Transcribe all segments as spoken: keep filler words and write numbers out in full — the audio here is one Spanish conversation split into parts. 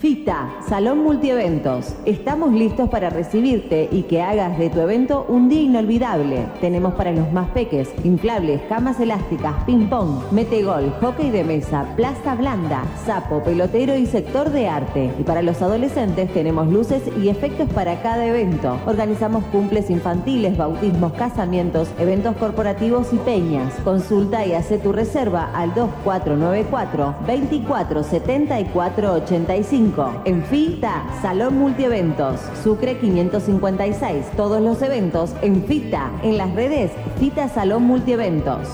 FITA, Salón Multieventos. Estamos listos para recibirte y que hagas de tu evento un día inolvidable. Tenemos para los más peques, inflables, camas elásticas, ping-pong, metegol, hockey de mesa, plaza blanda, sapo, pelotero y sector de arte. Y para los adolescentes tenemos luces y efectos para cada evento. Organizamos cumples infantiles, bautismos, casamientos, eventos corporativos y peñas. Consulta y hace tu reserva al dos cuatro nueve cuatro, veinticuatro setenta y cuatro ochenta y cinco. En FITA, Salón Multieventos, Sucre quinientos cincuenta y seis. Todos los eventos en FITA, en las redes FITA Salón Multieventos.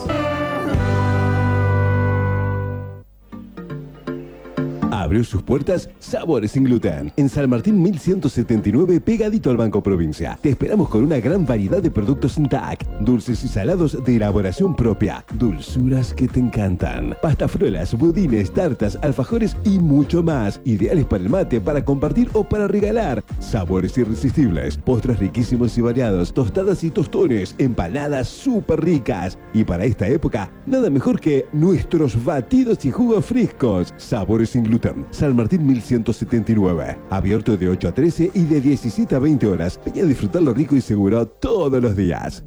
Abrió sus puertas Sabores sin Gluten. En San Martín mil ciento setenta y nueve, pegadito al Banco Provincia. Te esperamos con una gran variedad de productos sin T A C, dulces y salados de elaboración propia, dulzuras que te encantan, pastafrolas, budines, tartas, alfajores y mucho más. Ideales para el mate, para compartir o para regalar. Sabores irresistibles, postres riquísimos y variados, tostadas y tostones, empanadas súper ricas. Y para esta época, nada mejor que nuestros batidos y jugos frescos. Sabores sin Gluten. San Martín mil ciento setenta y nueve. Abierto de ocho a trece y de diecisiete a veinte horas. Ven a disfrutar lo rico y seguro todos los días.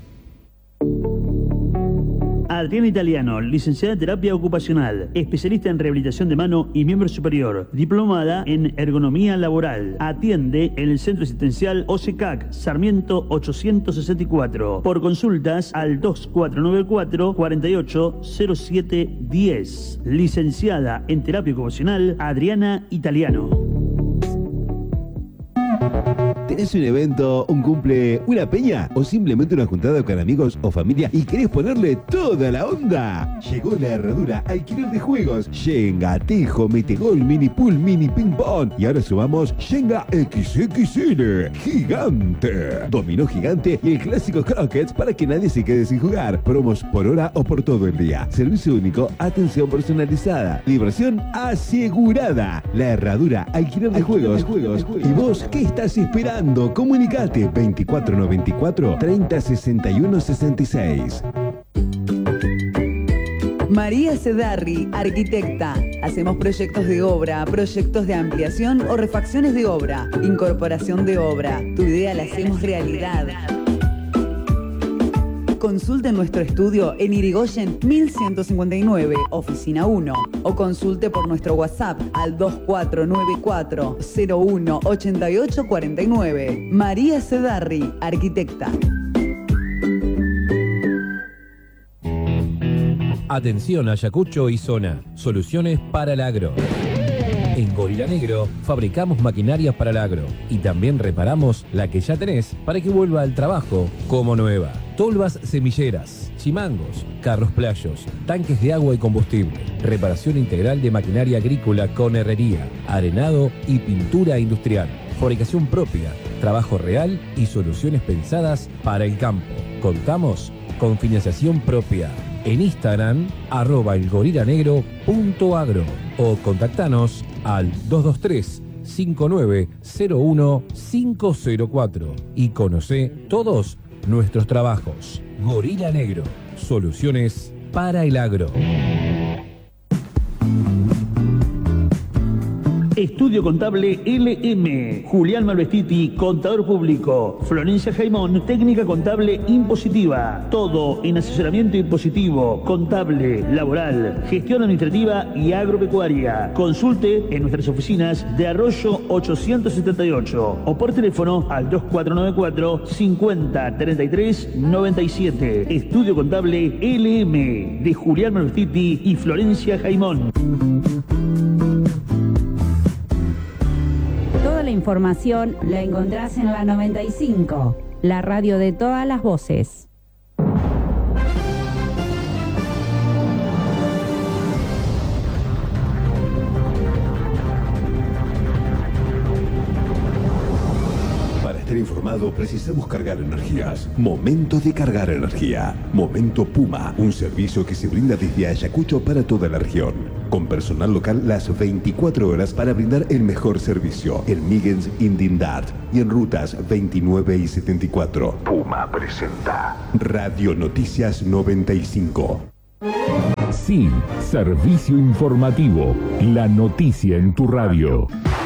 Adriana Italiano, licenciada en terapia ocupacional, especialista en rehabilitación de mano y miembro superior, diplomada en ergonomía laboral. Atiende en el Centro Asistencial O C E C A C, Sarmiento ochocientos sesenta y cuatro. Por consultas al dos cuatro nueve cuatro, cuarenta y ocho, cero siete diez. Licenciada en terapia ocupacional, Adriana Italiano. ¿Tenés un evento, un cumple, una peña o simplemente una juntada con amigos o familia y querés ponerle toda la onda? Llegó la herradura alquiler de juegos. Shenga, Tejo, Metegol, Mini Pool, Mini Ping Pong. Y ahora sumamos Shenga equis equis ele, gigante. Dominó gigante y el clásico croquets para que nadie se quede sin jugar. Promos por hora o por todo el día. Servicio único, atención personalizada. Diversión asegurada. La herradura alquiler de juegos. De juegos. ¿Y vos qué estás esperando? Comunicate veinticuatro noventa y cuatro, treinta sesenta y uno sesenta y seis. María Cedarri, arquitecta. Hacemos proyectos de obra, proyectos de ampliación o refacciones de obra, incorporación de obra. Tu idea la hacemos realidad. Consulte nuestro estudio en Irigoyen mil ciento cincuenta y nueve, oficina uno, o consulte por nuestro WhatsApp al dos cuatro nueve cuatro, cero uno, ochenta y ocho cuarenta y nueve. María Cedarri, arquitecta. Atención Ayacucho y zona. Soluciones para el agro. En Gorila Negro fabricamos maquinarias para el agro y también reparamos la que ya tenés para que vuelva al trabajo como nueva. Tolvas semilleras, chimangos, carros playos, tanques de agua y combustible, reparación integral de maquinaria agrícola con herrería, arenado y pintura industrial, fabricación propia, trabajo real y soluciones pensadas para el campo. Contamos con financiación propia. En Instagram, arroba elgorilanegro.agro o contactanos al dos dos tres, cinco nueve cero uno, cinco cero cuatro y conoce todos nuestros trabajos. Gorila Negro, soluciones para el agro. Estudio Contable L M. Julián Malvestiti, contador público. Florencia Jaimón, técnica contable impositiva. Todo en asesoramiento impositivo, contable, laboral, gestión administrativa y agropecuaria. Consulte en nuestras oficinas de Arroyo ochocientos setenta y ocho o por teléfono al dos cuatro nueve cuatro, cincuenta, treinta y tres, noventa y siete. Estudio Contable L M de Julián Malvestiti y Florencia Jaimón. Toda la información la encontrás en la noventa y cinco, la radio de todas las voces. Para estar informado precisamos cargar energías. Momento de cargar energía. Momento Puma, un servicio que se brinda desde Ayacucho para toda la región. Con personal local las veinticuatro horas para brindar el mejor servicio. En Migens Indindart y en rutas veintinueve y setenta y cuatro. Puma presenta Radio Noticias noventa y cinco. Sí, servicio informativo. La noticia en tu radio.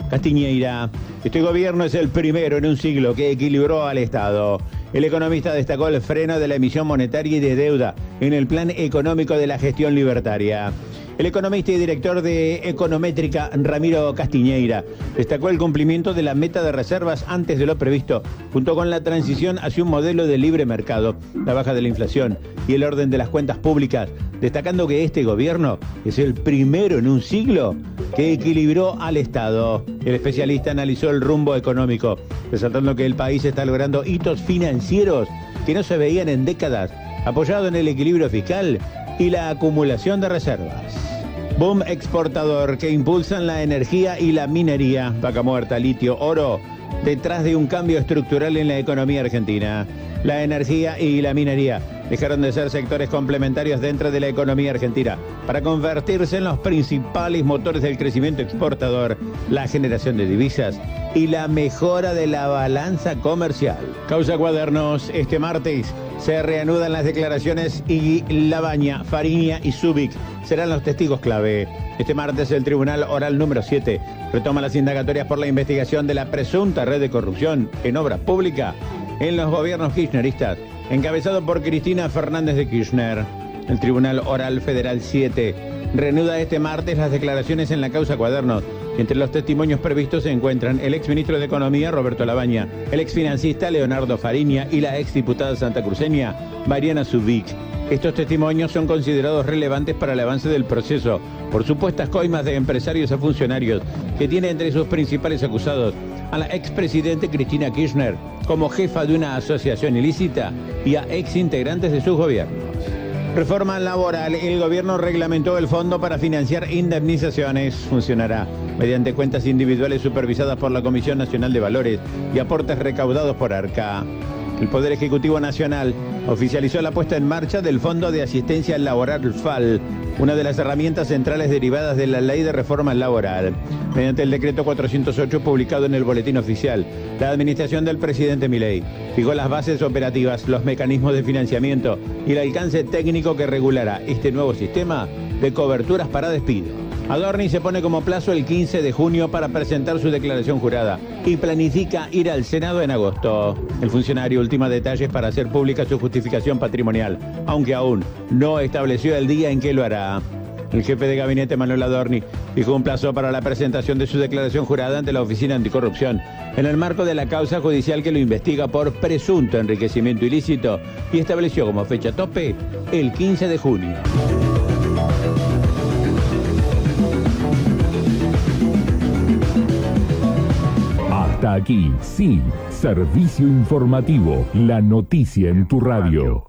Castiñeira. Este gobierno es el primero en un siglo que equilibró al Estado. El economista destacó el freno de la emisión monetaria y de deuda en el plan económico de la gestión libertaria. El economista y director de Econométrica, Ramiro Castiñeira, destacó el cumplimiento de la meta de reservas antes de lo previsto, junto con la transición hacia un modelo de libre mercado, la baja de la inflación y el orden de las cuentas públicas, destacando que este gobierno es el primero en un siglo que equilibró al Estado. El especialista analizó el rumbo económico, resaltando que el país está logrando hitos financieros que no se veían en décadas, apoyado en el equilibrio fiscal y la acumulación de reservas. Boom exportador que impulsan la energía y la minería, vaca muerta, litio, oro, detrás de un cambio estructural en la economía argentina. La energía y la minería dejaron de ser sectores complementarios dentro de la economía argentina para convertirse en los principales motores del crecimiento exportador, la generación de divisas y la mejora de la balanza comercial. Causa Cuadernos, este martes se reanudan las declaraciones y Labaña, Fariña y Zubik serán los testigos clave. Este martes el Tribunal Oral número siete retoma las indagatorias por la investigación de la presunta red de corrupción en obra pública en los gobiernos kirchneristas, encabezado por Cristina Fernández de Kirchner. El Tribunal Oral Federal siete reanuda este martes las declaraciones en la causa Cuadernos. Entre los testimonios previstos se encuentran el exministro de Economía, Roberto Labaña, el exfinancista Leonardo Fariña y la exdiputada santacruceña, Mariana Zubik. Estos testimonios son considerados relevantes para el avance del proceso por supuestas coimas de empresarios a funcionarios que tiene entre sus principales acusados a la expresidente Cristina Kirchner como jefa de una asociación ilícita y a exintegrantes de sus gobiernos. Reforma laboral. El gobierno reglamentó el fondo para financiar indemnizaciones. Funcionará mediante cuentas individuales supervisadas por la Comisión Nacional de Valores y aportes recaudados por ARCA. El Poder Ejecutivo Nacional oficializó la puesta en marcha del Fondo de Asistencia Laboral F A L, una de las herramientas centrales derivadas de la Ley de Reforma Laboral. Mediante el decreto cuatrocientos ocho publicado en el Boletín Oficial, la administración del presidente Milei fijó las bases operativas, los mecanismos de financiamiento y el alcance técnico que regulará este nuevo sistema de coberturas para despido. Adorni se pone como plazo el quince de junio para presentar su declaración jurada y planifica ir al Senado en agosto. El funcionario ultima detalles para hacer pública su justificación patrimonial, aunque aún no estableció el día en que lo hará. El jefe de gabinete, Manuel Adorni, fijó un plazo para la presentación de su declaración jurada ante la Oficina Anticorrupción, en el marco de la causa judicial que lo investiga por presunto enriquecimiento ilícito, y estableció como fecha tope el quince de junio. Hasta aquí, sí, servicio informativo, la noticia en tu radio.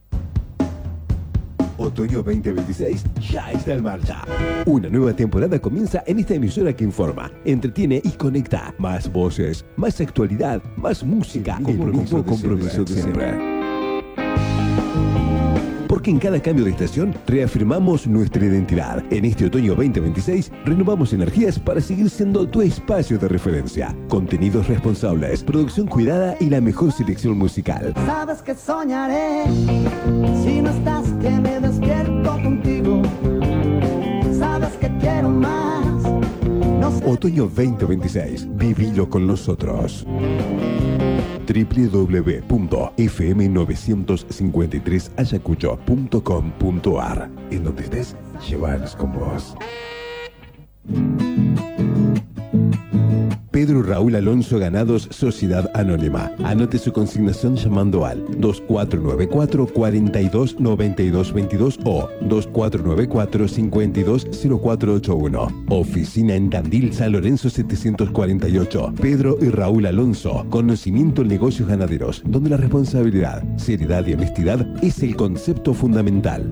Otoño veinte veintiséis ya está en marcha. Una nueva temporada comienza en esta emisora que informa, entretiene y conecta. Más voces, más actualidad, más música. Compromiso, compromiso de siempre. Porque en cada cambio de estación reafirmamos nuestra identidad. En este otoño veinte veintiséis renovamos energías para seguir siendo tu espacio de referencia. Contenidos responsables, producción cuidada y la mejor selección musical. Sabes que soñaré, si no estás que me despierto contigo. Sabes que quiero más. No sé. Otoño veinte veintiséis, vivilo con nosotros. doble u doble u doble u punto f m novecientos cincuenta y tres ayacucho punto com punto a r. En donde estés, llévanos con vos. Pedro Raúl Alonso Ganados, Sociedad Anónima. Anote su consignación llamando al dos cuatro nueve cuatro, cuatro dos, nueve dos dos dos o dos cuatro nueve cuatro, cinco dos, cero cuatro ocho uno. Oficina en Tandil, San Lorenzo setecientos cuarenta y ocho. Pedro y Raúl Alonso. Conocimiento en negocios ganaderos, donde la responsabilidad, seriedad y honestidad es el concepto fundamental.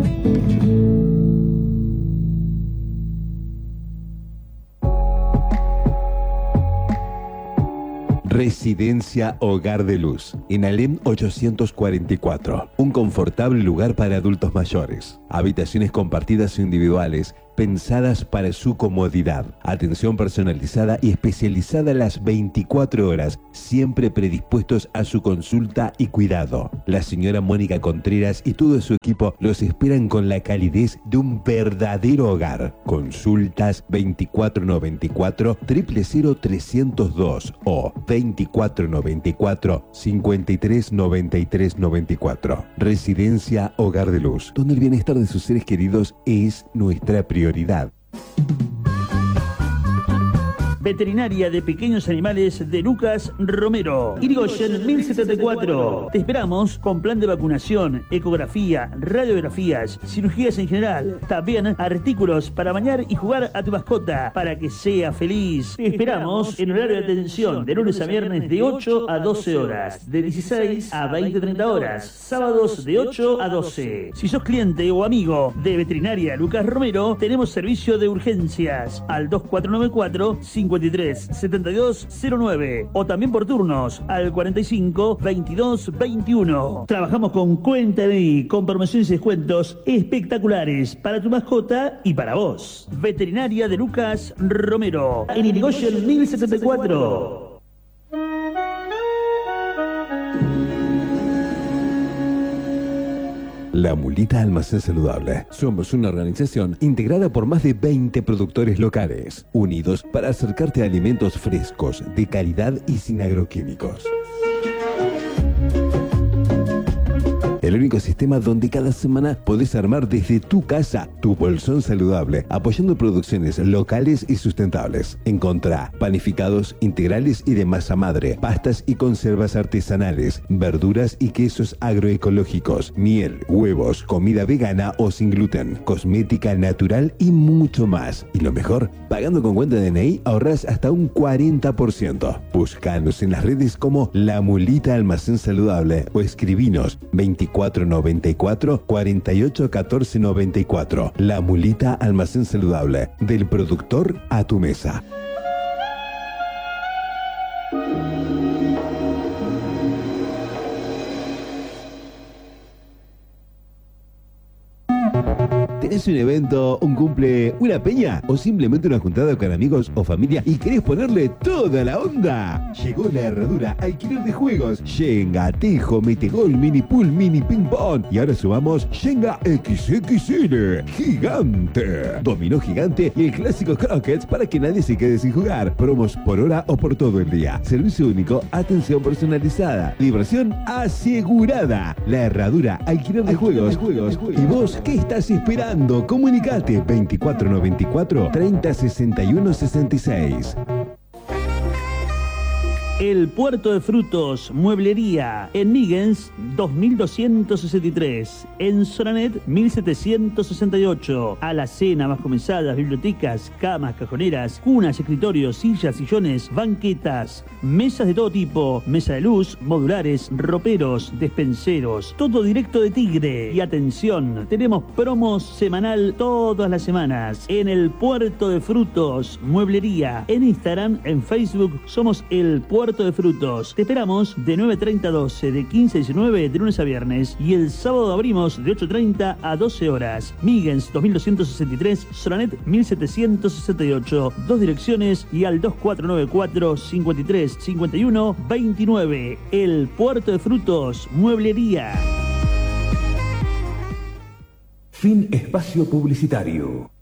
Residencia Hogar de Luz, en Alem ochocientos cuarenta y cuatro. Un confortable lugar para adultos mayores. Habitaciones compartidas o individuales pensadas para su comodidad. Atención personalizada y especializada las veinticuatro horas, siempre predispuestos a su consulta y cuidado. La señora Mónica Contreras y todo su equipo los esperan con la calidez de un verdadero hogar. Consultas veinticuatro noventa y cuatro, cero cero cero trescientos dos o veinticuatro noventa y cuatro, cincuenta y tres noventa y tres noventa y cuatro. Residencia Hogar de Luz, donde el bienestar de sus seres queridos es nuestra prioridad. Veterinaria de Pequeños Animales de Lucas Romero, Irigoyen mil setenta y cuatro. Te esperamos con plan de vacunación, ecografía, radiografías, cirugías en general. También artículos para bañar y jugar a tu mascota para que sea feliz. Te esperamos en horario de atención de lunes a viernes de ocho a doce horas, de dieciséis a veinte treinta horas, sábados de ocho a doce. Si sos cliente o amigo de Veterinaria Lucas Romero, tenemos servicio de urgencias al dos cuatro nueve cuatro, cincuenta y tres setenta y dos cero nueve o también por turnos al cuarenta y cinco veintidós veintiuno. Trabajamos con Cuenta D N I con promociones y descuentos espectaculares para tu mascota y para vos. Veterinaria de Lucas Romero en Irigoyen mil setenta y cuatro. La Mulita Almacén Saludable. Somos una organización integrada por más de veinte productores locales, unidos para acercarte a alimentos frescos, de calidad y sin agroquímicos. El único sistema donde cada semana podés armar desde tu casa tu bolsón saludable, apoyando producciones locales y sustentables. Encontrá panificados integrales y de masa madre, pastas y conservas artesanales, verduras y quesos agroecológicos, miel, huevos, comida vegana o sin gluten, cosmética natural y mucho más. Y lo mejor, pagando con cuenta D N I ahorrás hasta un cuarenta por ciento. Buscanos en las redes como La Mulita Almacén Saludable o escribinos veinticuatro noventa y cuatro, cuarenta y ocho catorce noventa y cuatro. La Mulita Almacén Saludable, del productor a tu mesa. ¿Tenés un evento, un cumple, una peña o simplemente una juntada con amigos o familia y querés ponerle toda la onda? Llegó la herradura alquiler de juegos, Shenga, Tejo, Metegol, Mini Pool, Mini Ping Pong y ahora sumamos Shenga equis equis ele, gigante, dominó gigante y el clásico croquets para que nadie se quede sin jugar. Promos por hora o por todo el día. Servicio único, atención personalizada, diversión asegurada. La herradura alquiler de juegos. De juegos. ¿Y vos qué estás esperando? Comunicate veinticuatro noventa y cuatro, treinta sesenta y uno sesenta y seis. El Puerto de Frutos, Mueblería, en Migens dos mil doscientos sesenta y tres, en Soranet mil setecientos sesenta y ocho, alacena, más comenzadas, bibliotecas, camas, cajoneras, cunas, escritorios, sillas, sillones, banquetas, mesas de todo tipo, mesa de luz, modulares, roperos, despenseros, todo directo de Tigre. Y atención, tenemos promos semanal todas las semanas en el Puerto de Frutos, Mueblería, en Instagram, en Facebook, somos el Puerto de Frutos. Te esperamos de nueve treinta a doce, de quince a diecinueve, de lunes a viernes. Y el sábado abrimos de ocho treinta a doce horas. Migens dos mil doscientos sesenta y tres, Soranet mil setecientos sesenta y ocho. Dos direcciones y al dos cuatro nueve cuatro, cincuenta y tres, cincuenta y uno, veintinueve. El Puerto de Frutos, Mueblería. Fin espacio publicitario.